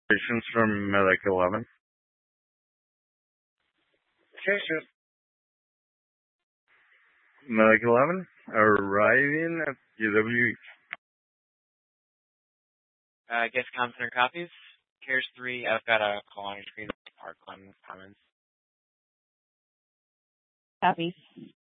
Patients from Medic 11. Sure, sure. Medic 11, arriving at UW. Guest comm center copies. Cares 3, I've got a call on your screen. Parkland comments. Copy.